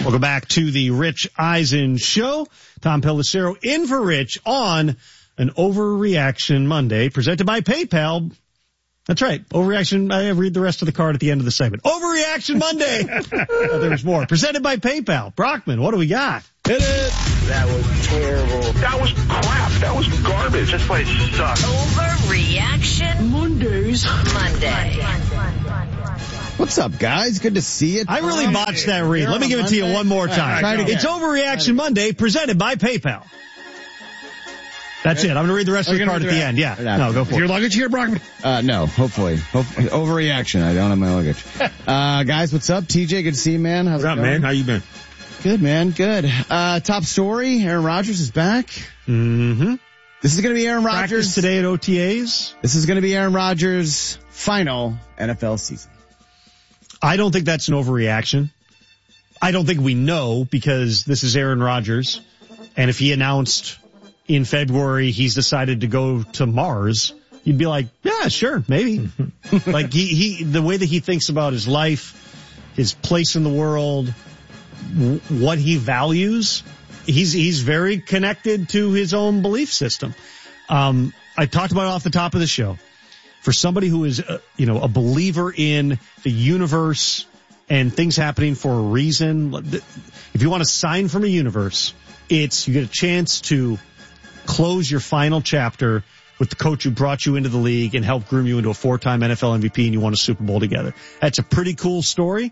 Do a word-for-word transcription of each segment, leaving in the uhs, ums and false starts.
Welcome back to the Rich Eisen Show. Tom Pellicero in for Rich on an Overreaction Monday presented by PayPal. That's right. Overreaction. I read the rest of the card at the end of the segment. Overreaction Monday. Oh, there's more. Presented by PayPal. Brockman, what do we got? Hit it. That was terrible. That was crap. That was garbage. This place sucks. Overreaction Mondays. Monday. What's up, guys? Good to see you. I really botched that read. Let me give it to you one more time. Right, right, it's Overreaction Monday presented by PayPal. That's it. I'm going to read the rest Oh, of the you're card at gonna the do end. that? Yeah. No, go for Your it. luggage here, Brockman? Uh, no, hopefully. hopefully. Overreaction. I don't have my luggage. Uh, guys, what's up? T J, good to see you, man. How's What's it up, going? man? How you been? Good, man. Good. Uh, top story. Aaron Rodgers is back. Mm-hmm. This is going to be Aaron Practice Rodgers. today at O T As. This is going to be Aaron Rodgers' final N F L season. I don't think that's an overreaction. I don't think we know because this is Aaron Rodgers. And if he announced in February he's decided to go to Mars, you'd be like, yeah, sure, maybe. Like he, he, the way that he thinks about his life, his place in the world, w- what he values, he's, he's very connected to his own belief system. Um, I talked about it off the top of the show. For somebody who is, uh, you know, a believer in the universe and things happening for a reason, if you want to sign from a universe, it's you get a chance to close your final chapter with the coach who brought you into the league and helped groom you into a four-time N F L M V P and you won a Super Bowl together. That's a pretty cool story.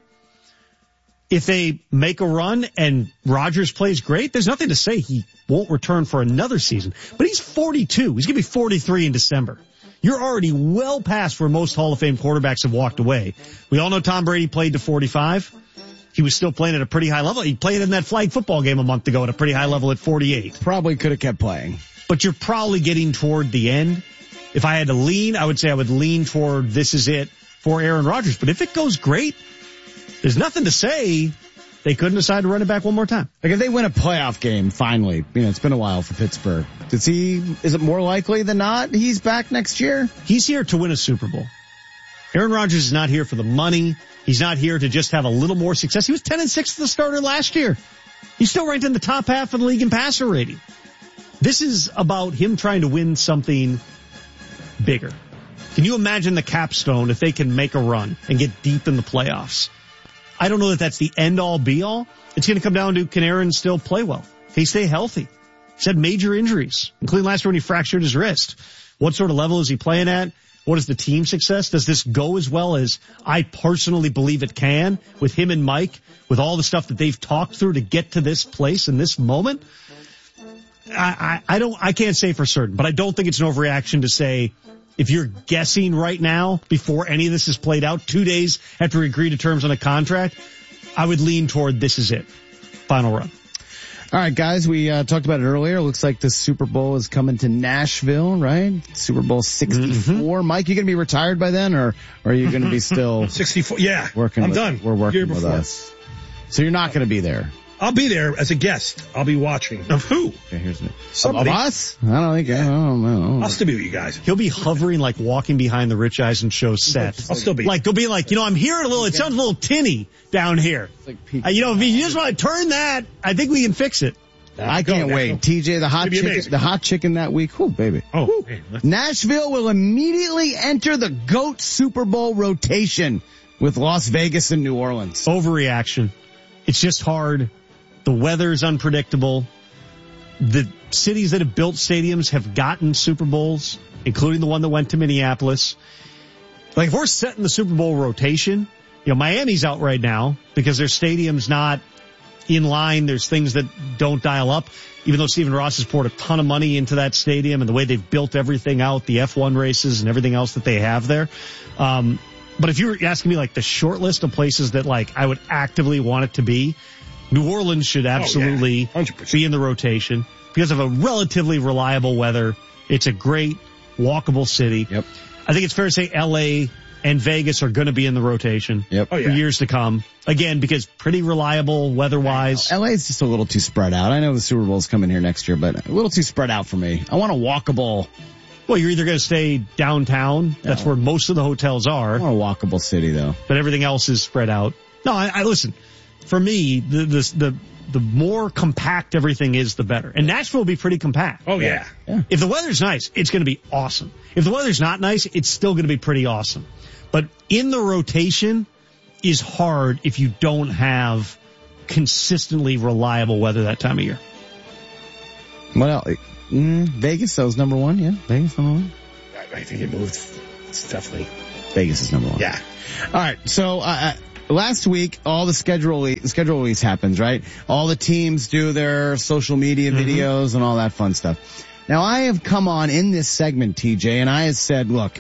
If they make a run and Rodgers plays great, there's nothing to say he won't return for another season. But he's forty-two. He's going to be forty-three in December. You're already well past where most Hall of Fame quarterbacks have walked away. We all know Tom Brady played to forty-five. He was still playing at a pretty high level. He played in that flag football game a month ago at a pretty high level at forty-eight. Probably could have kept playing. But you're probably getting toward the end. If I had to lean, I would say I would lean toward this is it for Aaron Rodgers. But if it goes great, there's nothing to say they couldn't decide to run it back one more time. Like if they win a playoff game, finally, you know, it's been a while for Pittsburgh. Does he, is it more likely than not he's back next year? He's here to win a Super Bowl. Aaron Rodgers is not here for the money. He's not here to just have a little more success. He was ten and six as the starter last year. He's still ranked in the top half of the league in passer rating. This is about him trying to win something bigger. Can you imagine the capstone if they can make a run and get deep in the playoffs? I don't know that that's the end-all, be-all. It's going to come down to, can Aaron still play well? Can he stay healthy? He's had major injuries, including last year when he fractured his wrist. What sort of level is he playing at? What is the team success? Does this go as well as I personally believe it can with him and Mike, with all the stuff that they've talked through to get to this place in this moment? I, I, I don't, I can't say for certain, but I don't think it's an overreaction to say, if you're guessing right now, before any of this is played out, two days after we agree to terms on a contract, I would lean toward this is it. Final run. All right, guys, we uh, talked about it earlier. Looks like the Super Bowl is coming to Nashville, right? Super Bowl sixty-four. Mm-hmm. Mike, you going to be retired by then, or, or are you going to be still sixty-four? Yeah, working I'm with, done. We're working Year with before. us. So you're not going to be there? I'll be there as a guest. I'll be watching. Of who? Okay, here's it. Somebody. Of us? I don't think, I don't know. I'll still be with you guys. He'll be hovering like walking behind the Rich Eisen show set. I'll still be. Like, he'll be like, you know, I'm hearing a little, it sounds a little tinny down here. Like uh, you know, if you just want to turn that, I think we can fix it. I can't go, wait. go. T J, the hot It'll be chicken, amazing. the hot chicken that week. Oh, baby. Oh, man, let's- Nashville will immediately enter the GOAT Super Bowl rotation with Las Vegas and New Orleans. Overreaction. It's just hard. The weather's unpredictable. The cities that have built stadiums have gotten Super Bowls, including the one that went to Minneapolis. Like, if we're setting the Super Bowl rotation, you know, Miami's out right now because their stadium's not in line. There's things that don't dial up, even though Stephen Ross has poured a ton of money into that stadium and the way they've built everything out, the F one races and everything else that they have there. Um, but if you were asking me like the short list of places that like I would actively want it to be, New Orleans should absolutely oh, yeah. one hundred percent. be in the rotation because of a relatively reliable weather. It's a great walkable city. Yep. I think it's fair to say L A and Vegas are going to be in the rotation Yep. Oh, for yeah. years to come. Again, because pretty reliable weather-wise. L A is just a little too spread out. I know the Super Bowl's coming here next year, but a little too spread out for me. I want a walkable. Well, you're either going to stay downtown. That's No. where most of the hotels I are. want a walkable city, though. But everything else is spread out. No, I, I listen. for me, the, the, the, the more compact everything is, the better. And Nashville will be pretty compact. Oh, yeah. Yeah. If the weather's nice, it's going to be awesome. If the weather's not nice, it's still going to be pretty awesome. But in the rotation is hard if you don't have consistently reliable weather that time of year. What else? Mm, Vegas, that was number one, yeah. Vegas, number one. I, I think it moved. It's definitely. Vegas is number one. Yeah. All right, so uh, last week, all the schedule release, schedule release happens, right? All the teams do their social media Mm-hmm. videos and all that fun stuff. Now, I have come on in this segment, T J, and I have said, look,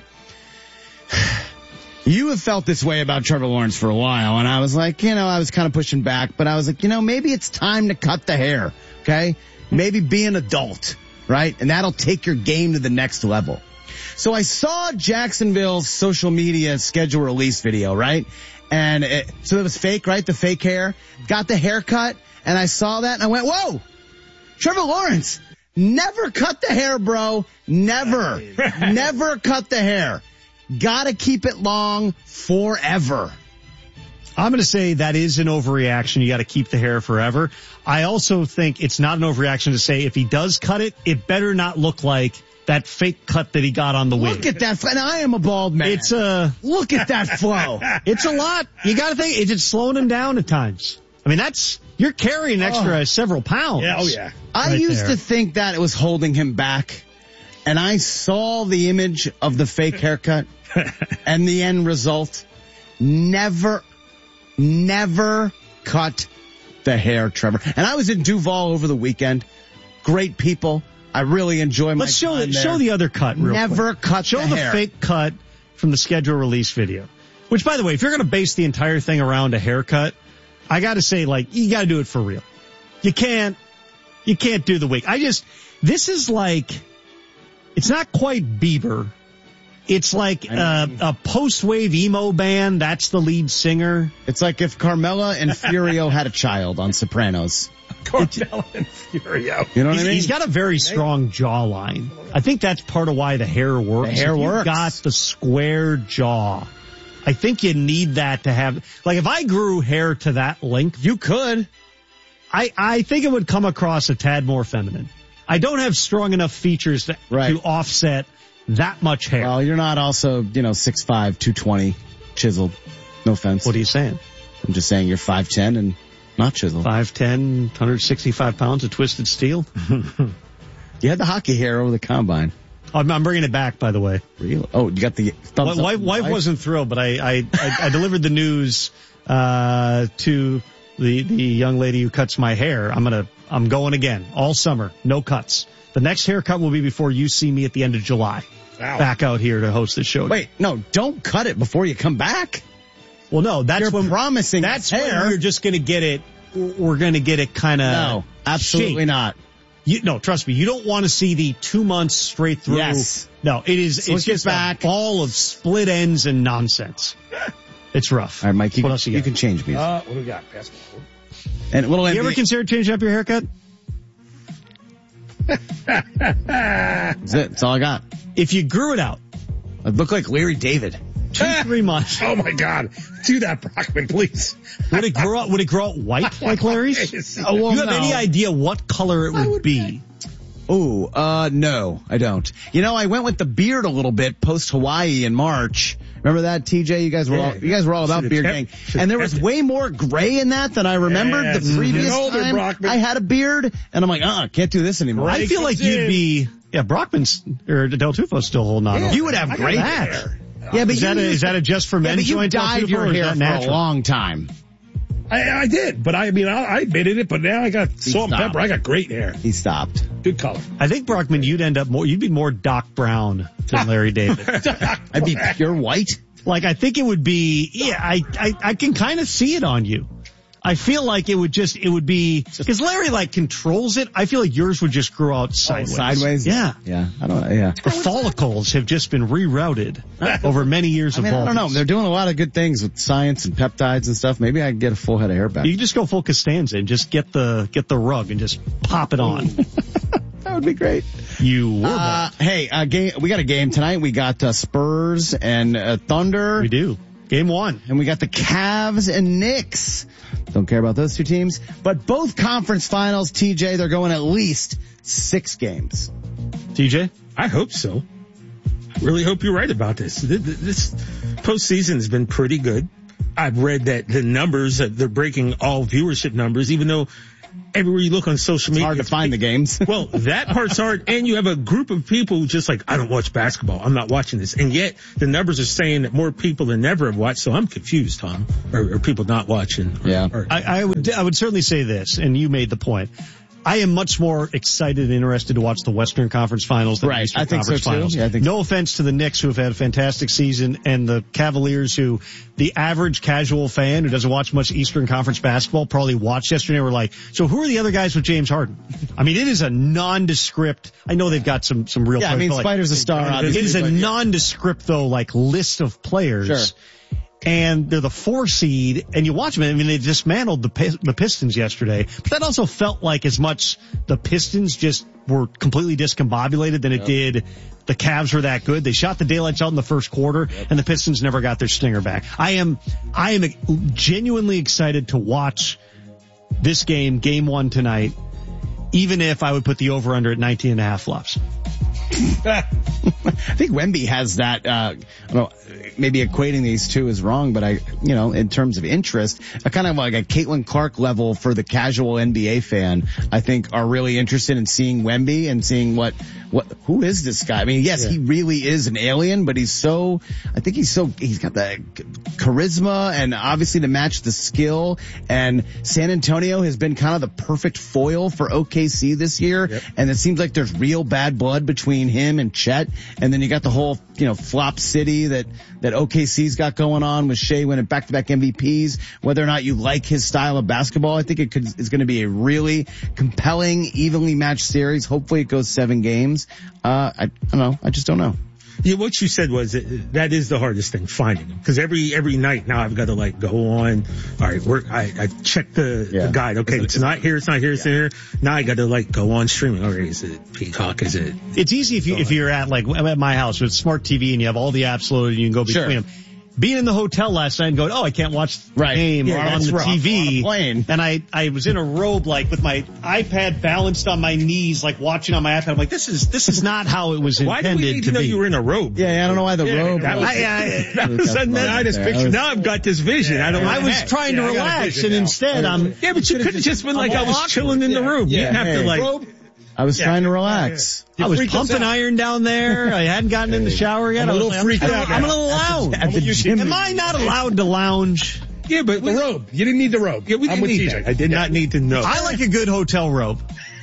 you have felt this way about Trevor Lawrence for a while, and I was like, you know, I was kind of pushing back, but I was like, you know, maybe it's time to cut the hair, okay? Maybe be an adult, right? And that'll take your game to the next level. So I saw Jacksonville's social media schedule release video, right? And it, so it was fake, right? The fake hair. Got the haircut, and I saw that, and I went, whoa! Trevor Lawrence, never cut the hair, bro. Never. Never cut the hair. Gotta keep it long forever. I'm going to say that is an overreaction. You got to keep the hair forever. I also think it's not an overreaction to say if he does cut it, it better not look like that fake cut that he got on the wig. Look at that. And I am a bald man. It's a, Look at that flow. it's a lot. You got to think, it's just slowing him down at times. I mean, that's, you're carrying extra Oh. several pounds. Yeah, oh, yeah. I Right used there. to think that it was holding him back, and I saw the image of the fake haircut and the end result. Never, never cut the hair, Trevor. And I was in Duval over the weekend. Great people. I really enjoy my Let's show time there. show the other cut real Never quick. cut Show the the hair. fake cut from the schedule release video. Which, by the way, if you're going to base the entire thing around a haircut, I got to say, like, you got to do it for real. You can't, you can't do the wig. I just, this is like, it's not quite Bieber. It's like uh, a post-wave emo band. That's the lead singer. It's like if Carmela and Furio had a child on Sopranos. Carmella and Furio. You know what He's, I mean? he's got a very strong jawline. I think that's part of why the hair works. The hair If you've works. got the square jaw. I think you need that to have, like if I grew hair to that length, You could. I, I think it would come across a tad more feminine. I don't have strong enough features to, Right. to offset that much hair. Well, you're not also, you know, six five, two twenty, chiseled. No offense. What are you saying? I'm just saying you're five ten and not chiseled. five ten, one hundred sixty-five pounds of twisted steel? You had the hockey hair over the combine. I'm, I'm bringing it back, by the way. Real? Oh, you got the thumbs Wife, up. wife wasn't thrilled, but I, I, I, I delivered the news, uh, to the, the young lady who cuts my hair. I'm gonna, I'm going again all summer. No cuts. The next haircut will be before you see me at the end of July. Wow. Back out here to host this show. Wait, no, don't cut it before you come back. Well, no, that's You're when promising that's hair. when you're just gonna get it. We're gonna get it kind of. No, absolutely not. You, no, trust me. You don't want to see the two months straight through. Yes. No, it is. Slick it's it just back. a ball of split ends and nonsense. It's rough. All right, Mike, you, what can, else you you got? can change me. Uh, what do we got? Basketball. And a little you N B A. ever considered changing up your haircut? That's it. That's all I got. If you grew it out I look like Larry David. two, three months, Oh my God. Do that, Brockman, please. would it grow out? Would it grow out white like Larry's? Oh, well, you have no. any idea what color it would be? Ooh, uh, no, I don't. You know, I went with the beard a little bit post Hawaii in March. Remember that, T J? You guys were Yeah. all, you guys were all about Should've beard kept- gang. should've And there was kept it. way more gray in that than I remembered Yes. the previous Get older, time Brockman. I had a beard. And I'm like, uh, can't do this anymore. I feel like comes you'd in. be. Yeah, Brockman's or Del Tufo's still holding on. Yeah. over You would it. have I got great that. hair. Yeah, but Is that you a, used is that to- a just for yeah, men but you joint? Del dyed Tufo, your or is hair that for a natural? long time. I, I did, but I mean, I, I admitted it, but now I got salt and stopped. pepper. I got great hair. He stopped. Good color. I think Brockman, you'd end up more. You'd be more Doc Brown than Larry David. I'd be pure white. Like, I think it would be, yeah, I, I, I can kind of see it on you. I feel like it would just, it would be, because Larry like controls it. I feel like yours would just grow out sideways. Sideways? Yeah. Yeah. I don't, yeah. The follicles have just been rerouted over many years I mean, of I don't know. baldness. They're doing a lot of good things with science and peptides and stuff. Maybe I can get a full head of hair back. You can just go full Costanza and just get the, get the rug and just pop it on. That would be great. You were Uh, hey, uh, game, we got a game tonight. We got uh, Spurs and uh, Thunder. We do. Game one. And we got the Cavs and Knicks. Don't care about those two teams. But both conference finals, T J, they're going at least six games. T J? I hope so. I really hope you're right about this. This postseason has been pretty good. I've read that the numbers, they're breaking all viewership numbers, even though everywhere you look on social media. It's hard to find the games. Well, that part's hard. And you have a group of people who just like, I don't watch basketball. I'm not watching this. And yet the numbers are saying that more people than ever have watched. So I'm confused, Tom. Or, or people not watching. Or, yeah. Or, I, I would, I would certainly say this, and you made the point. I am much more excited and interested to watch the Western Conference Finals than right. the Eastern I think Conference so too. Finals. Yeah, I think no so. offense to the Knicks, who have had a fantastic season, and the Cavaliers, who the average casual fan who doesn't watch much Eastern Conference basketball probably watched yesterday and were like, so who are the other guys with James Harden? I mean, it is a nondescript. I know they've got some, some real yeah, players. I mean, like, Spider's a star, obviously. It is a but, yeah. nondescript, though, like list of players. Sure. And they're the four seed, and you watch them. I mean, they dismantled the the Pistons yesterday, but that also felt like as much the Pistons just were completely discombobulated than it yep. did the Cavs were that good. They shot the daylights out in the first quarter, yep. and the Pistons never got their stinger back. I am, I am genuinely excited to watch this game, game one tonight, even if I would put the over under at nineteen and a half flops. I think Wemby has that, uh, I don't know, maybe equating these two is wrong, but I, you know, in terms of interest, a kind of like a Caitlin Clark level for the casual N B A fan, I think are really interested in seeing Wemby and seeing what, what, who is this guy? I mean, yes, yeah. he really is an alien, but he's so, I think he's so, he's got the charisma and obviously to match the skill, and San Antonio has been kind of the perfect foil for O K C this year, yep. and it seems like there's real bad blood between him and Chet, and then you got the whole, you know, flop city that, that O K C's got going on with Shea winning back-to-back M V Ps. Whether or not you like his style of basketball, I think it could, is going to be a really compelling, evenly matched series. Hopefully it goes seven games. Uh, I, I don't know. I just don't know. Yeah, what you said was that, that is the hardest thing, finding them. Because every every night now I've got to like go on. All right, we're, I I check the, yeah. the guide. Okay, it's not here. It's not here. It's yeah. here. Now I got to like go on streaming. Okay, is it Peacock? Is it? It's easy if you if you're at like I'm at my house with smart T V and you have all the apps loaded and you can go between sure. them. Being in the hotel last night and going, oh, I can't watch the right. game yeah, on the rough. T V. On a plane. And I, I was in a robe, like with my iPad balanced on my knees, like watching on my iPad. I'm like, this is, this is not how it was intended why do we need to, to know be. You were in a robe. Yeah, I don't know why the yeah, robe. That was, I, I, that was sudden, I just picture, now I've got this vision. Yeah, I don't I was have. trying to yeah, relax and now. instead I'm. Yeah, but you could have just been like, I was chilling in the room. You didn't have to like. Robe. I was yeah, trying to relax. Yeah, yeah. I was pumping iron down there. I hadn't gotten in the shower yet. I'm a little I was, freaked I'm, out. I'm, I'm gonna lounge. At the, at the gym. Am I not allowed to lounge? Yeah, but the robe. You didn't need the robe. Yeah, we didn't I'm with need T J. that. I did yeah. not need to know. I like a good hotel robe.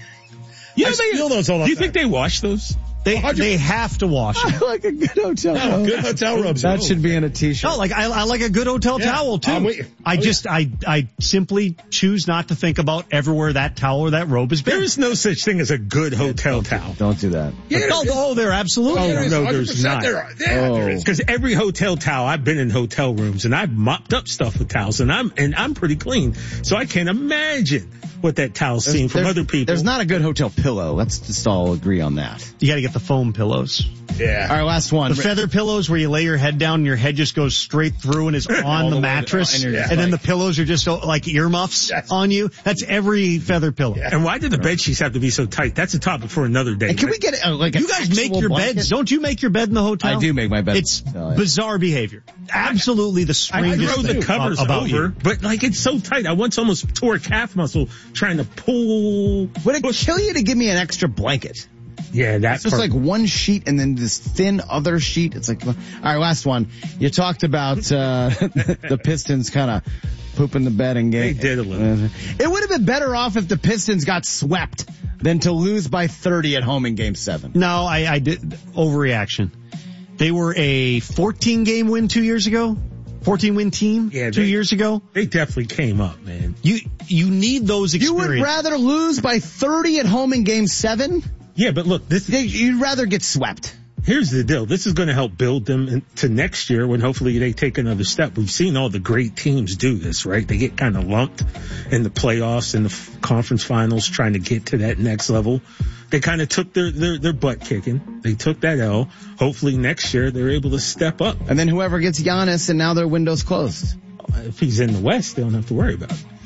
You know, I steal those all the Do you time. think they wash those? They they have to wash it. I like a good hotel no, robe. Good hotel robes. That should be in a t-shirt. No, like I, I like a good hotel yeah. towel too. Um, we, I oh, just yeah. I I simply choose not to think about everywhere that towel or that robe has been. There is no such thing as a good hotel don't towel. Do, don't do that. Yeah, oh, oh, there absolutely. Oh, there is, no, there's not. There are. Yeah, oh. there is. Because every hotel towel, I've been in hotel rooms and I've mopped up stuff with towels, and I'm and I'm pretty clean, so I can't imagine what that towel's seen from other people. There's not a good hotel pillow. Let's just all agree on that. You got to get the foam pillows. Yeah. All right, last one. The feather pillows where you lay your head down and your head just goes straight through and is on the, the mattress, to, and, and like, then the pillows are just like earmuffs yes. on you. That's every feather pillow. Yeah. And why do the bed sheets have to be so tight? That's a topic for another day. And can we get uh, like you guys make your blanket? beds? Don't you make your bed in the hotel? I do make my bed. It's oh, yeah. bizarre behavior. Absolutely the I strangest throw thing the covers about over, you. but like it's so tight. I once almost tore a calf muscle trying to pull. Would it kill you to give me an extra blanket? Yeah, that's It's just like one sheet and then this thin other sheet. It's like, all right, last one. You talked about uh the Pistons kind of pooping the bed and getting. They did a little. It would have been better off if the Pistons got swept than to lose by thirty at home in Game Seven. No, I, I did overreaction. They were a fourteen game win two years ago. fourteen win team yeah, two they, years ago. They definitely came up, man. You you need those experiences. You would rather lose by thirty at home in Game Seven? Yeah, but look, this you'd rather get swept. Here's the deal. This is going to help build them to next year when hopefully they take another step. We've seen all the great teams do this, right? They get kind of lumped in the playoffs and the f- conference finals trying to get to that next level. They kind of took their, their, their butt kicking. They took that L. Hopefully next year they're able to step up. And then whoever gets Giannis and now their window's closed. If he's in the West, they don't have to worry about it.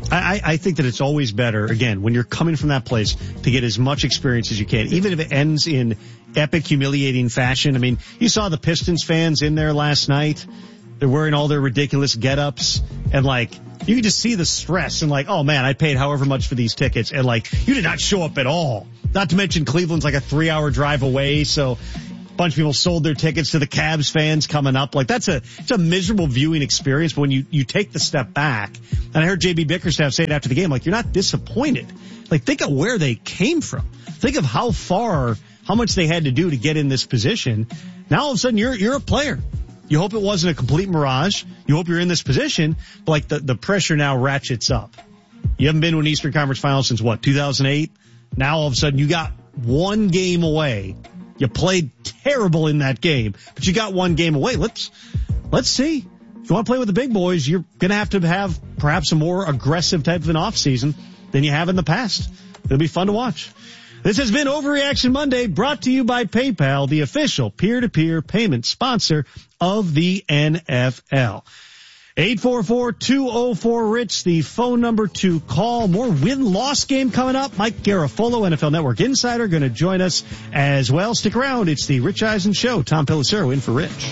I, I think that it's always better, again, when you're coming from that place, to get as much experience as you can, even if it ends in epic, humiliating fashion. I mean, you saw the Pistons fans in there last night. They're wearing all their ridiculous get-ups, and like, you can just see the stress and like, oh man, I paid however much for these tickets, and like, you did not show up at all. Not to mention Cleveland's like a three-hour drive away, so a bunch of people sold their tickets to the Cavs fans coming up. Like, that's a, it's a miserable viewing experience. But when you, you take the step back, and I heard J B Bickerstaff say it after the game, like, you're not disappointed. Like, think of where they came from. Think of how far, how much they had to do to get in this position. Now all of a sudden you're, you're a player. You hope it wasn't a complete mirage. You hope you're in this position, but like the, the pressure now ratchets up. You haven't been to an Eastern Conference Final since what, two thousand eight? Now all of a sudden you got one game away. You played terrible in that game, but you got one game away. Let's, let's see. If you want to play with the big boys, you're going to have to have perhaps a more aggressive type of an offseason than you have in the past. It'll be fun to watch. This has been Overreaction Monday, brought to you by PayPal, the official peer-to-peer payment sponsor of the N F L. eight four four, two oh four, RICH, the phone number to call. More win-loss game coming up. Mike Garafolo, N F L Network insider, going to join us as well. Stick around. It's the Rich Eisen Show. Tom Pelissero in for Rich.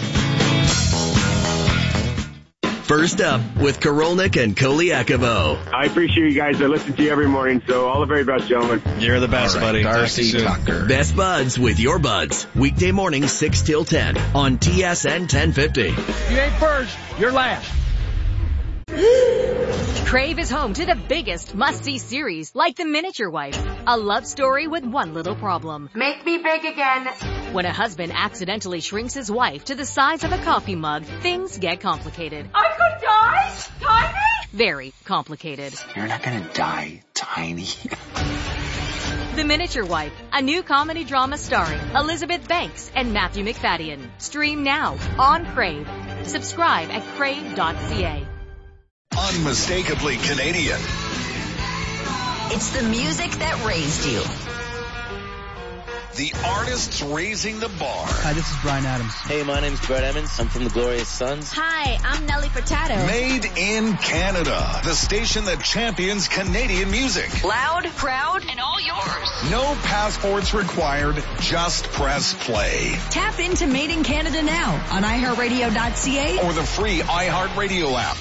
First up with Korolnik and Koliakovo. I appreciate you guys. I listen to you every morning, so all the very best, gentlemen. You're the best, right, buddy. Darcy Tucker. Best Buds with your buds. Weekday morning, six till ten on T S N ten fifty. You ain't first, you're last. Crave is home to the biggest must-see series, like The Miniature Wife, a love story with one little problem. Make me big again. When a husband accidentally shrinks his wife to the size of a coffee mug, things get complicated. I could die? Tiny? Very complicated. You're not gonna die, Tiny. The Miniature Wife, a new comedy drama starring Elizabeth Banks and Matthew McFadden. Stream now on Crave. Subscribe at crave dot c a. Unmistakably Canadian. It's the music that raised you. The artists raising the bar. Hi, this is Bryan Adams. Hey, my name's Brett Emmons. I'm from the Glorious Sons. Hi, I'm Nelly Furtado. Made in Canada. The station that champions Canadian music. Loud, proud, and all yours. No passports required. Just press play. Tap into Made in Canada now on i heart radio dot c a or the free iHeartRadio app.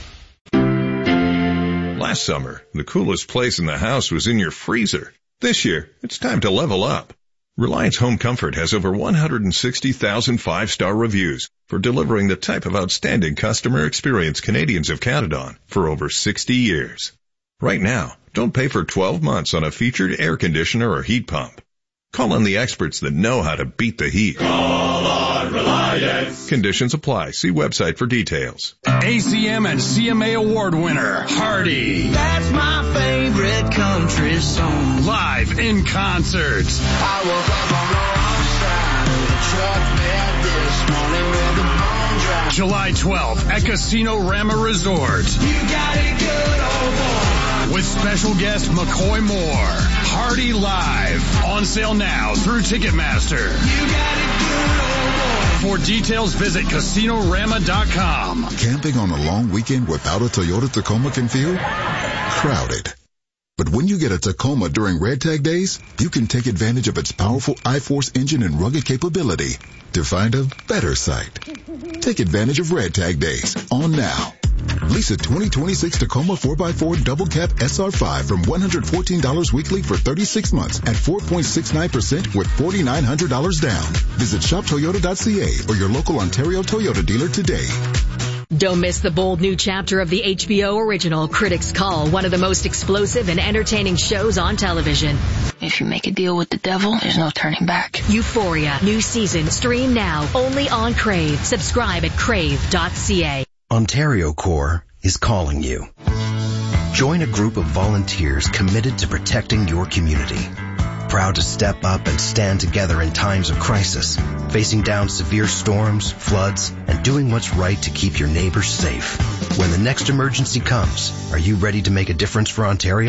Last summer, the coolest place in the house was in your freezer. This year, it's time to level up. Reliance Home Comfort has over one hundred sixty thousand five-star reviews for delivering the type of outstanding customer experience Canadians have counted on for over sixty years. Right now, don't pay for twelve months on a featured air conditioner or heat pump. Call on the experts that know how to beat the heat. Call on Reliance. Conditions apply. See website for details. A C M and C M A award winner, Hardy. That's my favorite country song. Live in concert. I woke up on the wrong side of the truck bed this morning with a bone dry. July twelfth at Casino Rama Resort. You got it good, old boy. With special guest McCoy Moore. Hardy Live. On sale now through Ticketmaster. You got it good, old boy. For details, visit casino rama dot com. Camping on a long weekend without a Toyota Tacoma can feel crowded. But when you get a Tacoma during Red Tag Days, you can take advantage of its powerful iForce engine and rugged capability to find a better site. Take advantage of Red Tag Days on now. Lease a twenty twenty-six Tacoma four by four Double Cab S R five from one hundred fourteen dollars weekly for thirty-six months at four point six nine percent with four thousand nine hundred dollars down. Visit shop toyota dot c a or your local Ontario Toyota dealer today. Don't miss the bold new chapter of the H B O original Critics Call, one of the most explosive and entertaining shows on television. If you make a deal with the devil, there's no turning back. Euphoria, new season, stream now, only on Crave. Subscribe at crave dot c a. Ontario Corps is calling you. Join a group of volunteers committed to protecting your community. Proud to step up and stand together in times of crisis, facing down severe storms, floods, and doing what's right to keep your neighbors safe. When the next emergency comes, are you ready to make a difference for Ontario?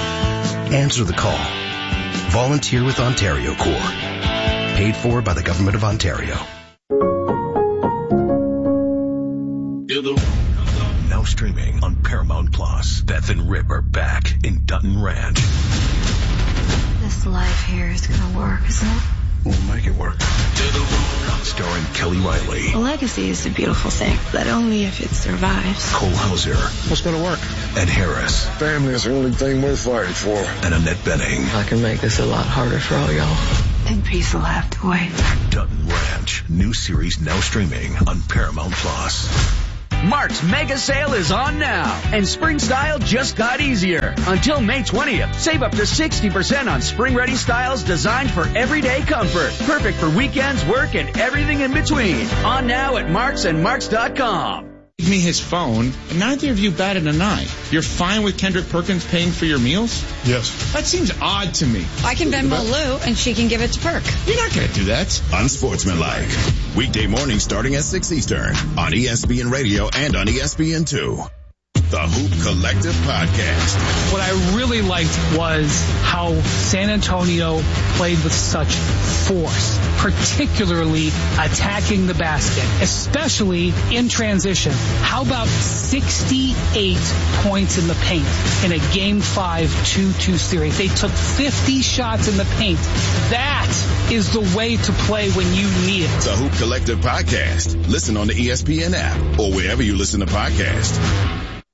Answer the call. Volunteer with Ontario Corps. Paid for by the Government of Ontario. No stress. streaming on Paramount Plus. Beth and Rip are back in Dutton Ranch. This life here is gonna work, isn't it? We'll make it work. Starring Kelly Riley. A legacy is a beautiful thing, but only if it survives. Cole Hauser. What's going to work? Ed Harris. Family is the only thing worth fighting for. And Annette Bening. I can make this a lot harder for all y'all. Then peace will have to wait. Dutton Ranch. New series now streaming on Paramount Plus. Mark's mega sale is on now, and spring style just got easier. Until May twentieth, save up to sixty percent on spring-ready styles designed for everyday comfort. Perfect for weekends, work, and everything in between. On now at Marks and Marks dot com. Give me his phone, and neither of you batted an eye. You're fine with Kendrick Perkins paying for your meals? Yes. That seems odd to me. I can Venmo Lou, and she can give it to Perk. You're not going to do that. Unsportsmanlike. Weekday mornings starting at six Eastern on E S P N Radio and on E S P N two. The Hoop Collective Podcast. What I really liked was how San Antonio played with such force, particularly attacking the basket, especially in transition. How about sixty-eight points in the paint in a game five two two series? They took fifty shots in the paint. That is the way to play when you need it. The Hoop Collective Podcast. Listen on the E S P N app or wherever you listen to podcasts.